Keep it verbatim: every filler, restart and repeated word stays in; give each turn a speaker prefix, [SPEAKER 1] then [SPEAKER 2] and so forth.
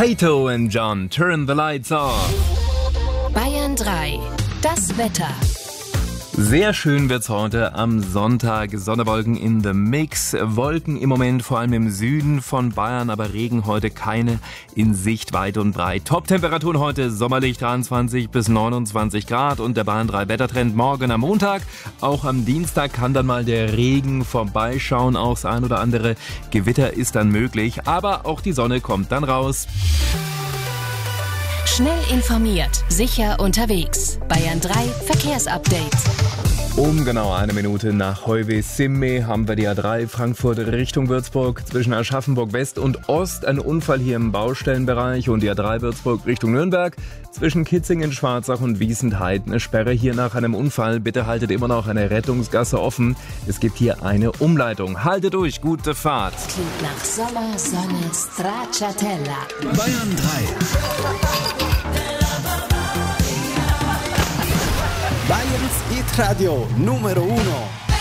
[SPEAKER 1] Kato and John, Turn the Lights Off.
[SPEAKER 2] Bayern drei, das Wetter.
[SPEAKER 1] Sehr schön wird's heute am Sonntag. Sonnewolken in the Mix. Wolken im Moment vor allem im Süden von Bayern, aber Regen heute keine in Sicht weit und breit. Top-Temperaturen heute sommerlich dreiundzwanzig bis neunundzwanzig Grad und der Bayern drei Wettertrend morgen am Montag. Auch am Dienstag kann dann mal der Regen vorbeischauen. Auch das ein oder andere Gewitter ist dann möglich, aber auch die Sonne kommt dann raus.
[SPEAKER 2] Schnell informiert, sicher unterwegs. Bayern drei Verkehrsupdate.
[SPEAKER 1] Um genau eine Minute nach Heuwe-Simme haben wir die A drei Frankfurt Richtung Würzburg zwischen Aschaffenburg West und Ost. Ein Unfall hier im Baustellenbereich und die A drei Würzburg Richtung Nürnberg zwischen Kitzingen, Schwarzach und Wiesenthal. Eine Sperre hier nach einem Unfall. Bitte haltet immer noch eine Rettungsgasse offen. Es gibt hier eine Umleitung. Haltet durch, gute Fahrt.
[SPEAKER 2] Klingt nach Sommer, Sonne, Stracciatella.
[SPEAKER 3] Bayern drei. Bayerns Hit Radio Numero Uno.